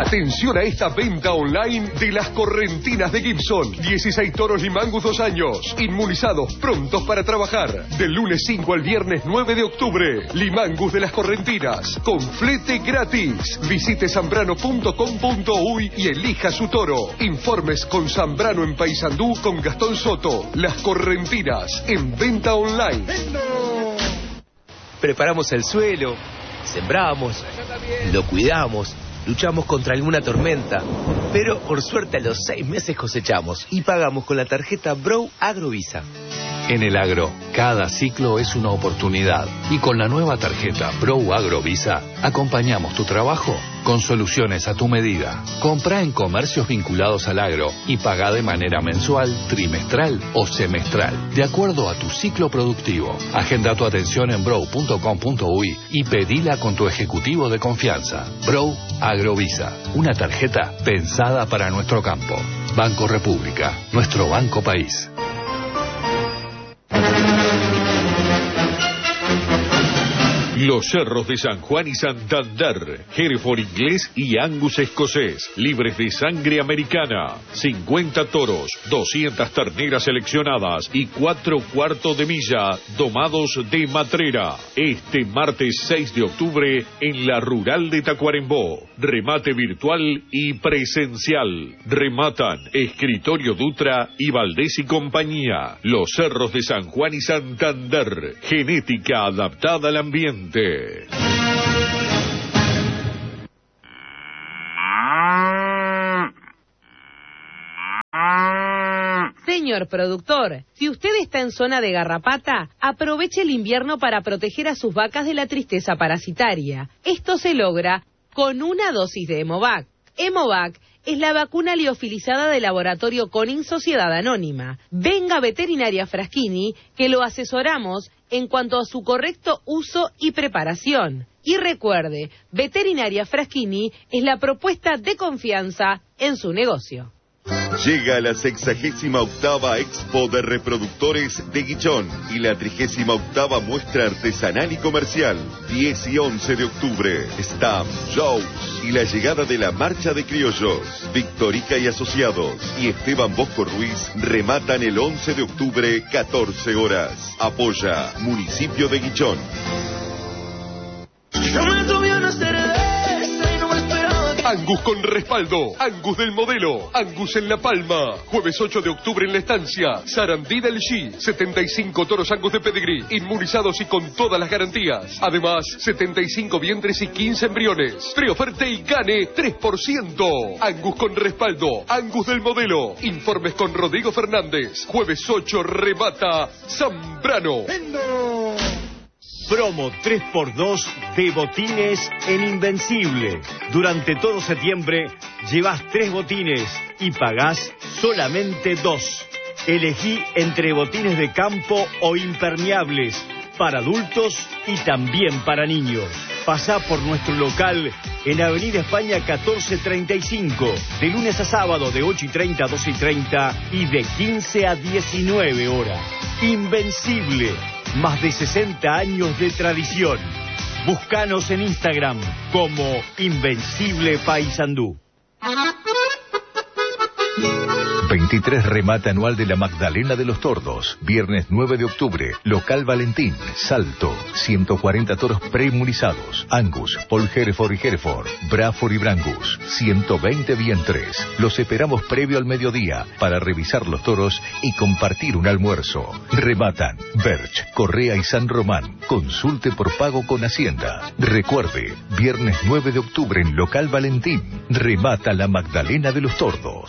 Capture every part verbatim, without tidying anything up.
Atención a esta venta online de las correntinas de Gibson. dieciséis toros Limangus dos años, inmunizados, prontos para trabajar. Del lunes cinco al viernes nueve de octubre. Limangus de las correntinas, con flete gratis. Visite zambrano punto com punto uy y elija su toro. Informes con Zambrano en Paysandú con Gastón Soto. Las correntinas en venta online. Preparamos el suelo, sembramos, lo cuidamos, luchamos contra alguna tormenta, pero por suerte a los seis meses cosechamos y pagamos con la tarjeta Brow Agrovisa. En el agro, cada ciclo es una oportunidad y con la nueva tarjeta Brow Agrovisa acompañamos tu trabajo con soluciones a tu medida. Compra en comercios vinculados al agro y paga de manera mensual, trimestral o semestral, de acuerdo a tu ciclo productivo. Agenda tu atención en brow punto com punto uy y pedila con tu ejecutivo de confianza. Brow Agrovisa, una tarjeta pensada para nuestro campo. Banco República, nuestro banco país. Los cerros de San Juan y Santander, Hereford inglés y Angus escocés, libres de sangre americana, cincuenta toros, doscientas terneras seleccionadas y cuatro cuartos de milla domados de matrera. Este martes seis de octubre en la Rural de Tacuarembó, remate virtual y presencial. Rematan Escritorio Dutra y Valdés y compañía. Los cerros de San Juan y Santander, genética adaptada al ambiente. Señor productor, si usted está en zona de garrapata, aproveche el invierno para proteger a sus vacas de la tristeza parasitaria. Esto se logra con una dosis de Hemovac. Hemovac es la vacuna liofilizada del laboratorio Conin Sociedad Anónima. Venga a Veterinaria Fraschini, que lo asesoramos en cuanto a su correcto uso y preparación. Y recuerde, Veterinaria Fraschini es la propuesta de confianza en su negocio. Llega la sexagésima octava Expo de Reproductores de Guichón y la trigésima octava Muestra Artesanal y Comercial, diez y once de octubre. Stamp, shows y la llegada de la Marcha de Criollos. Victorica y Asociados y Esteban Bosco Ruiz rematan el once de octubre, catorce horas. Apoya Municipio de Guichón. Angus con respaldo, Angus del modelo, Angus en La Palma. Jueves ocho de octubre en La Estancia, Sarandí del G, setenta y cinco toros Angus de pedigrí, inmunizados y con todas las garantías. Además, setenta y cinco vientres y quince embriones. Preoferte y gane tres por ciento. Angus con respaldo, Angus del modelo. Informes con Rodrigo Fernández. Jueves ocho remata Zambrano. Promo tres por dos de botines en Invencible. Durante todo septiembre llevas tres botines y pagás solamente dos. Elegí entre botines de campo o impermeables para adultos y también para niños. Pasá por nuestro local en Avenida España catorce treinta y cinco, de lunes a sábado de ocho y treinta a doce y treinta y de quince a diecinueve horas. Invencible. Más de sesenta años de tradición. Búscanos en Instagram como Invencible Paysandú. veintitrés remate anual de la Magdalena de los Tordos. Viernes nueve de octubre, local Valentín, Salto. ciento cuarenta toros preinmunizados. Angus, Paul Hereford y Hereford, Braford y Brangus. ciento veinte vientres. Los esperamos previo al mediodía para revisar los toros y compartir un almuerzo. Rematan Berch, Correa y San Román. Consulte por pago con Hacienda. Recuerde, viernes nueve de octubre en local Valentín. Remata la Magdalena de los Tordos.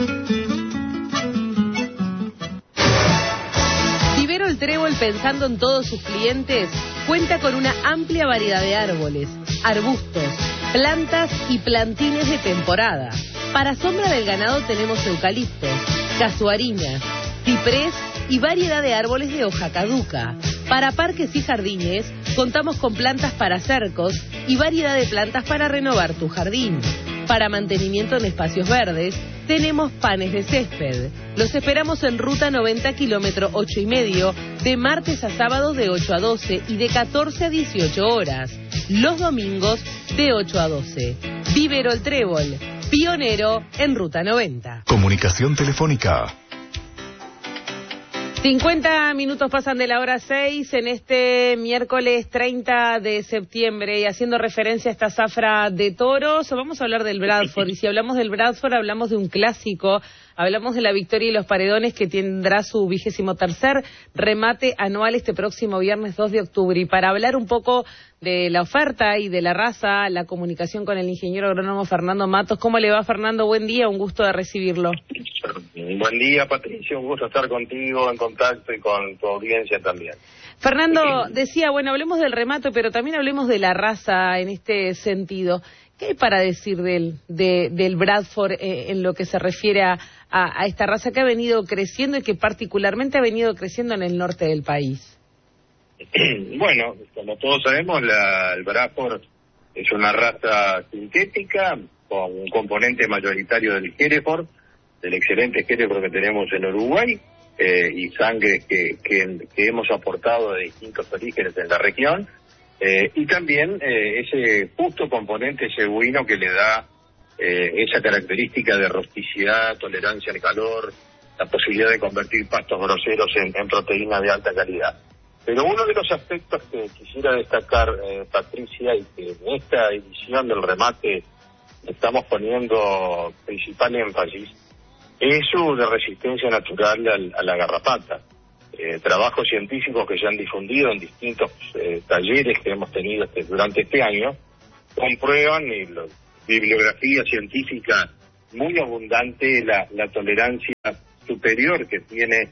Vivero el Trébol, pensando en todos sus clientes, cuenta con una amplia variedad de árboles, arbustos, plantas y plantines de temporada. Para sombra del ganado tenemos eucaliptos, casuarinas, ciprés y variedad de árboles de hoja caduca. Para parques y jardines contamos con plantas para cercos y variedad de plantas para renovar tu jardín. Para mantenimiento en espacios verdes tenemos panes de césped. Los esperamos en ruta noventa, kilómetro ocho y medio, de martes a sábados de ocho a doce y de catorce a dieciocho horas. Los domingos de ocho a doce. Vivero El Trébol, pionero en Ruta noventa. Comunicación telefónica. cincuenta minutos pasan de la hora seis en este miércoles treinta de septiembre y haciendo referencia a esta zafra de toros, vamos a hablar del Bradford y si hablamos del Bradford hablamos de un clásico, hablamos de la Victoria y los Paredones que tendrá su vigésimo tercer remate anual este próximo viernes dos de octubre y para hablar un poco de la oferta y de la raza, la comunicación con el ingeniero agrónomo Fernando Matos. ¿Cómo le va, Fernando? Buen día, un gusto de recibirlo. Buen día, Patricia, un gusto estar contigo en contacto y con tu audiencia también. Fernando decía, bueno, hablemos del remate, pero también hablemos de la raza en este sentido. ¿Qué hay para decir del, de, del Bradford eh, en lo que se refiere a, a, a esta raza que ha venido creciendo y que particularmente ha venido creciendo en el norte del país? Bueno, como todos sabemos, la, el Bradford es una raza sintética con un componente mayoritario del Hereford, del excelente Hereford que tenemos en Uruguay, eh, y sangre que, que, que hemos aportado de distintos orígenes en la región, eh, y también eh, ese justo componente cebuino que le da eh, esa característica de rusticidad, tolerancia al calor, la posibilidad de convertir pastos groseros en, en proteína de alta calidad. Pero uno de los aspectos que quisiera destacar, eh, Patricia, y que en esta edición del remate estamos poniendo principal énfasis, es su de resistencia natural al, a la garrapata. Eh, trabajos científicos que se han difundido en distintos eh, talleres que hemos tenido este, durante este año comprueban, y la bibliografía científica muy abundante, la, la tolerancia superior que tiene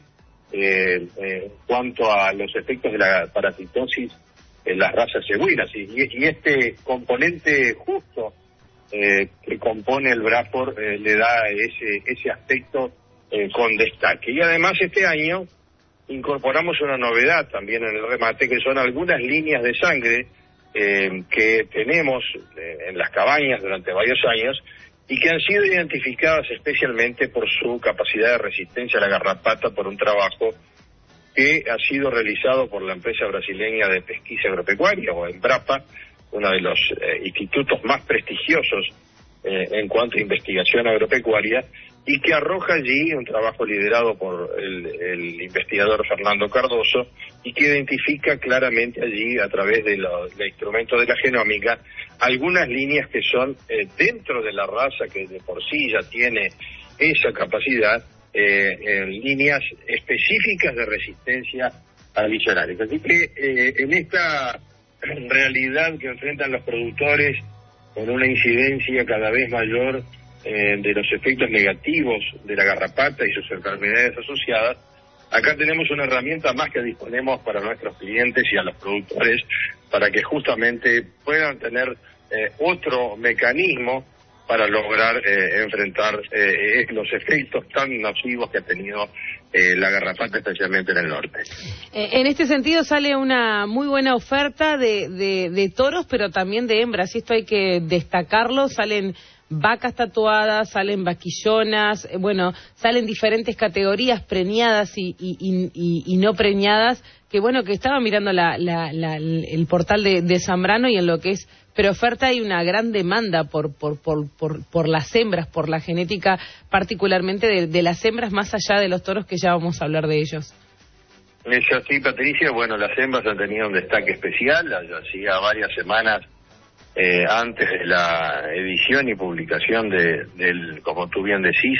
eh, eh, en cuanto a los efectos de la parasitosis en las razas cebuinas. Y, y este componente justo Eh, que compone el Bradford eh, le da ese ese aspecto eh, con destaque. Y además este año incorporamos una novedad también en el remate, que son algunas líneas de sangre eh, que tenemos eh, en las cabañas durante varios años y que han sido identificadas especialmente por su capacidad de resistencia a la garrapata por un trabajo que ha sido realizado por la empresa brasileña de pesquisa agropecuaria, o Embrapa, uno de los eh, institutos más prestigiosos eh, en cuanto a investigación agropecuaria, y que arroja allí un trabajo liderado por el, el investigador Fernando Cardoso, y que identifica claramente allí, a través de los de instrumentos de la genómica, algunas líneas que son eh, dentro de la raza que de por sí ya tiene esa capacidad, eh, en líneas específicas de resistencia a bichonales. Así que eh, en esta realidad que enfrentan los productores con una incidencia cada vez mayor eh, de los efectos negativos de la garrapata y sus enfermedades asociadas, acá tenemos una herramienta más que disponemos para nuestros clientes y a los productores para que justamente puedan tener eh, otro mecanismo para lograr eh, enfrentar eh, los efectos tan nocivos que ha tenido eh, la garrapata, especialmente en el norte. Eh, en este sentido sale una muy buena oferta de, de, de toros, pero también de hembras, y esto hay que destacarlo. Salen vacas tatuadas, salen vaquillonas, eh, bueno, salen diferentes categorías, preñadas y, y, y, y no preñadas, que bueno, que estaba mirando la, la, la, el portal de, de Zambrano, y en lo que es preoferta hay una gran demanda por, por, por, por, por las hembras, por la genética particularmente de, de las hembras, más allá de los toros, que ya vamos a hablar de ellos. Es así, Patricia. Bueno, las hembras han tenido un destaque especial. Hacía varias semanas eh, antes de la edición y publicación de, del, como tú bien decís.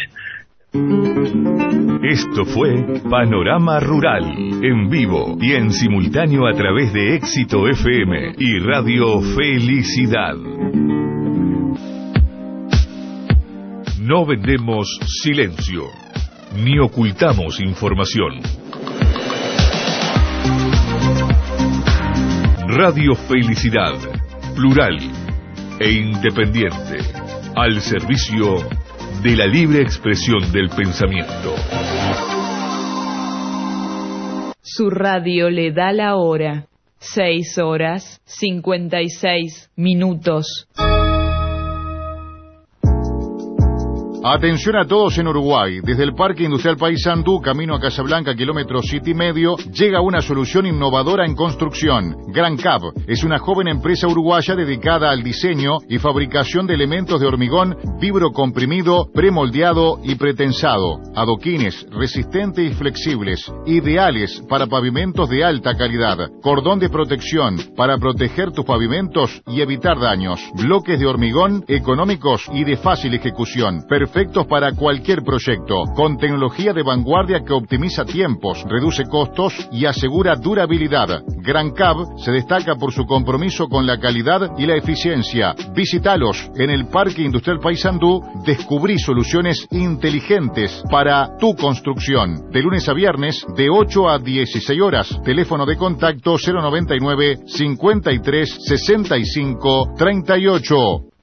Esto fue Panorama Rural, en vivo y en simultáneo a través de Éxito F M y Radio Felicidad. No vendemos silencio, ni ocultamos información. Radio Felicidad, plural e independiente, al servicio de la libre expresión del pensamiento. Su radio le da la hora. Seis horas, cincuenta y seis minutos. Atención a todos en Uruguay. Desde el Parque Industrial Paysandú, camino a Casablanca, kilómetro siete y medio, llega una solución innovadora en construcción. Gran Cab es una joven empresa uruguaya dedicada al diseño y fabricación de elementos de hormigón vibrocomprimido, premoldeado y pretensado. Adoquines resistentes y flexibles, ideales para pavimentos de alta calidad. Cordón de protección para proteger tus pavimentos y evitar daños. Bloques de hormigón económicos y de fácil ejecución, perfectos para cualquier proyecto, con tecnología de vanguardia que optimiza tiempos, reduce costos y asegura durabilidad. Gran Cab se destaca por su compromiso con la calidad y la eficiencia. Visítalos en el Parque Industrial Paysandú. Descubrí soluciones inteligentes para tu construcción. De lunes a viernes, de ocho a dieciséis horas. Teléfono de contacto cero noventa y nueve, cincuenta y tres, sesenta y cinco, treinta y ocho.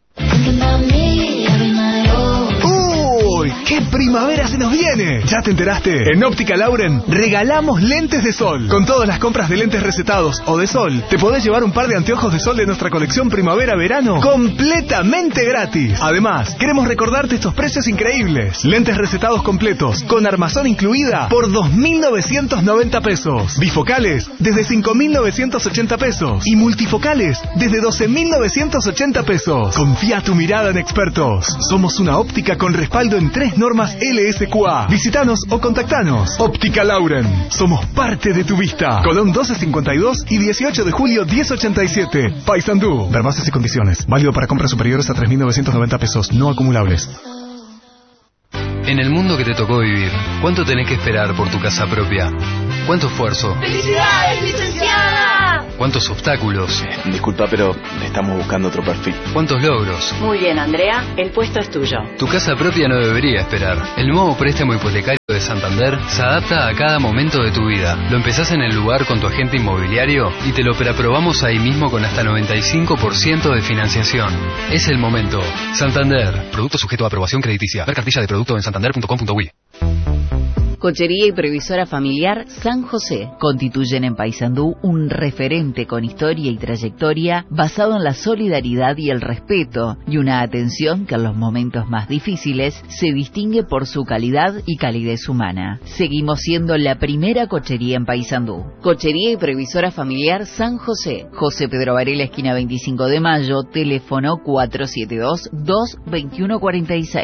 ¡Uy! ¡Qué primavera se nos viene! ¿Ya te enteraste? En Óptica Lauren regalamos lentes de sol. Con todas las compras de lentes recetados o de sol, te podés llevar un par de anteojos de sol de nuestra colección primavera-verano completamente gratis. Además, queremos recordarte estos precios increíbles. Lentes recetados completos, con armazón incluida, por dos mil novecientos noventa pesos. Bifocales, desde cinco mil novecientos ochenta pesos. Y multifocales, desde doce mil novecientos ochenta pesos. Confía tu mirada en expertos. Somos una óptica con respaldo en tres normas L S Q A. Visítanos o contactanos. Óptica Lauren. Somos parte de tu vista. Colón doce cincuenta y dos y dieciocho de julio diez ochenta y siete. Paysandú. Ver bases y condiciones. Válido para compras superiores a tres mil novecientos noventa pesos. No acumulables. En el mundo que te tocó vivir, ¿cuánto tenés que esperar por tu casa propia? ¿Cuánto esfuerzo? ¡Felicidades, licenciada! ¿Cuántos obstáculos? Disculpa, pero estamos buscando otro perfil. ¿Cuántos logros? Muy bien, Andrea, el puesto es tuyo. Tu casa propia no debería esperar. El nuevo préstamo hipotecario de Santander se adapta a cada momento de tu vida. Lo empezás en el lugar con tu agente inmobiliario y te lo preaprobamos ahí mismo con hasta noventa y cinco por ciento de financiación. Es el momento. Santander. Producto sujeto a aprobación crediticia. Ver cartilla de producto en santander punto com punto uy. Cochería y previsora familiar San José constituyen en Paysandú un referente con historia y trayectoria basado en la solidaridad y el respeto y una atención que en los momentos más difíciles se distingue por su calidad y calidez humana. Seguimos siendo la primera cochería en Paysandú. Cochería y previsora familiar San José. José Pedro Varela, esquina veinticinco de mayo, teléfono cuatro siete dos, dos dos uno cuatro seis.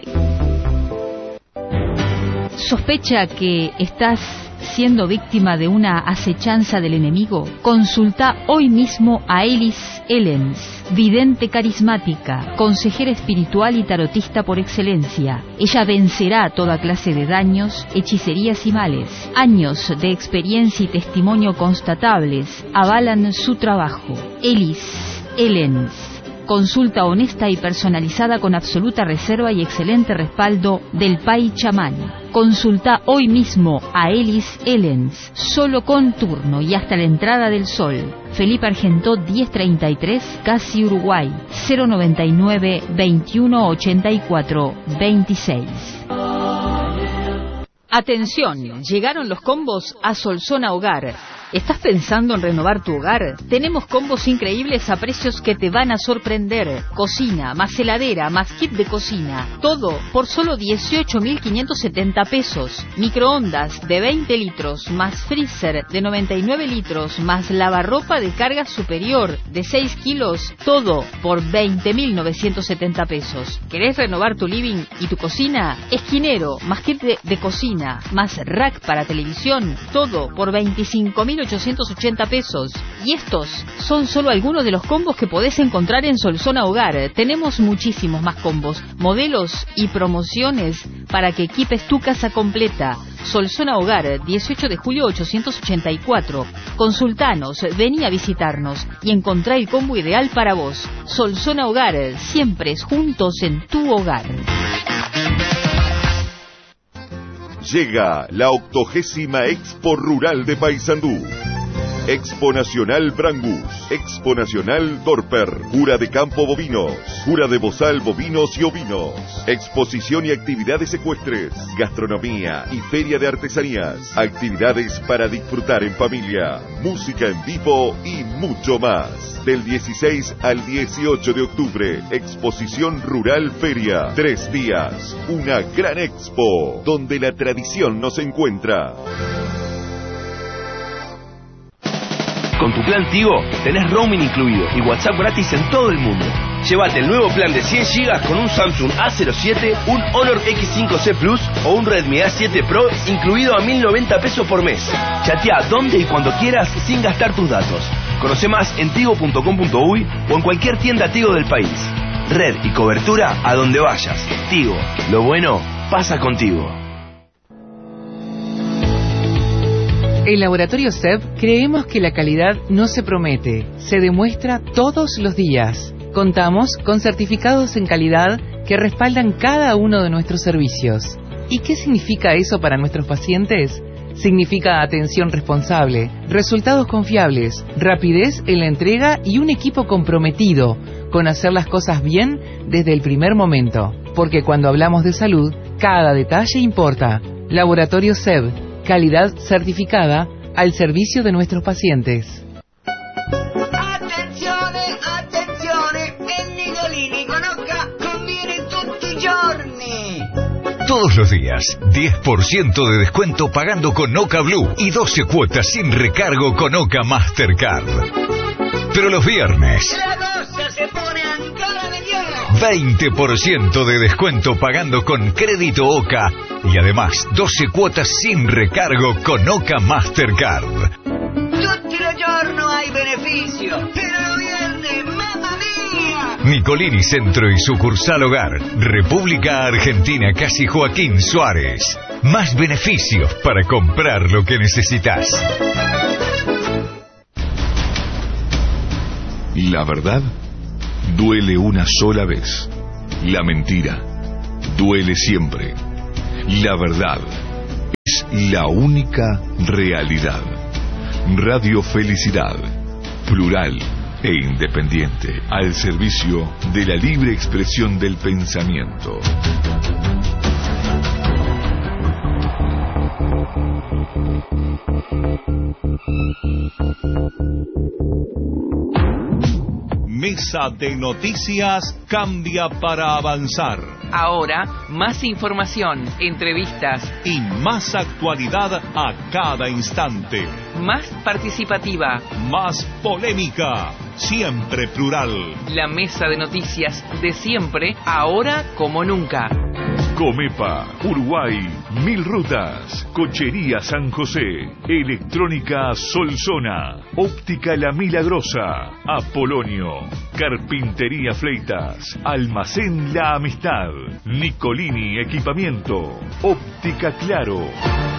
¿Sospecha que estás siendo víctima de una acechanza del enemigo? Consulta hoy mismo a Elis Elens, vidente carismática, consejera espiritual y tarotista por excelencia. Ella vencerá toda clase de daños, hechicerías y males. Años de experiencia y testimonio constatables avalan su trabajo. Elis Elens. Consulta honesta y personalizada con absoluta reserva y excelente respaldo del Pai Chamán. Consulta hoy mismo a Elis Elens, solo con turno y hasta la entrada del sol. Felipe Argentó diez treinta y tres, Casi Uruguay, cero noventa y nueve, veintiuno ochenta y cuatro, veintiséis. Atención, llegaron los combos a Solzona Hogar. ¿Estás pensando en renovar tu hogar? Tenemos combos increíbles a precios que te van a sorprender. Cocina, más heladera, más kit de cocina. Todo por solo dieciocho mil quinientos setenta pesos. Microondas de veinte litros, más freezer de noventa y nueve litros, más lavarropa de carga superior de seis kilos. Todo por veinte mil novecientos setenta pesos. ¿Querés renovar tu living y tu cocina? Esquinero, más kit de, de cocina, más rack para televisión. Todo por veinticinco mil ochocientos ochenta pesos. Y estos son solo algunos de los combos que podés encontrar en Solzona Hogar. Tenemos muchísimos más combos, modelos y promociones para que equipes tu casa completa. Solzona Hogar, dieciocho de julio ochocientos ochenta y cuatro. Consultanos, vení a visitarnos y encontrá el combo ideal para vos. Solzona Hogar, siempre juntos en tu hogar. Llega la octogésima Expo Rural de Paysandú. Expo Nacional Brangus, Expo Nacional Dorper, Jura de Campo Bovinos, Jura de Bozal Bovinos y Ovinos, exposición y actividades ecuestres, gastronomía y feria de artesanías, actividades para disfrutar en familia, música en vivo y mucho más. Del dieciséis al dieciocho de octubre, Exposición Rural Feria, tres días, una gran expo, donde la tradición nos encuentra. Con tu plan Tigo tenés roaming incluido y WhatsApp gratis en todo el mundo. Llévate el nuevo plan de cien gigas con un Samsung A cero siete, un Honor X cinco C Plus o un Redmi A siete Pro incluido a mil noventa pesos por mes. Chatea donde y cuando quieras sin gastar tus datos. Conoce más en tigo punto com punto uy o en cualquier tienda Tigo del país. Red y cobertura a donde vayas. Tigo, lo bueno pasa contigo. En Laboratorio S E B creemos que la calidad no se promete, se demuestra todos los días. Contamos con certificados en calidad que respaldan cada uno de nuestros servicios. ¿Y qué significa eso para nuestros pacientes? Significa atención responsable, resultados confiables, rapidez en la entrega y un equipo comprometido con hacer las cosas bien desde el primer momento. Porque cuando hablamos de salud, cada detalle importa. Laboratorio S E B, calidad certificada al servicio de nuestros pacientes. Attenzione, attenzione, il Nicolini con Oca conviene tutti i giorni. Todos los días, diez por ciento de descuento pagando con Oca Blue y doce cuotas sin recargo con Oca Mastercard. Pero los viernes, La cosa se pone ancora mejor. veinte por ciento de descuento pagando con crédito Oca y además doce cuotas sin recargo con Oca Mastercard. Tutti i giorni hai beneficio, pero los viernes, mamma mía. Nicolini Centro y sucursal Hogar, República Argentina, casi Joaquín Suárez. Más beneficios para comprar lo que necesitas. La verdad duele una sola vez. La mentira duele siempre. La verdad es la única realidad. Radio Felicidad, plural e independiente, al servicio de la libre expresión del pensamiento. Mesa de Noticias cambia para avanzar. Ahora, más información, entrevistas y más actualidad a cada instante. Más participativa, más polémica, siempre plural. La Mesa de Noticias de siempre, ahora como nunca. Comepa, Uruguay, Mil Rutas, Cochería San José, Electrónica Solsona, Óptica La Milagrosa, Apolonio, Carpintería Fleitas, Almacén La Amistad, Nicolini Equipamiento, Óptica Claro.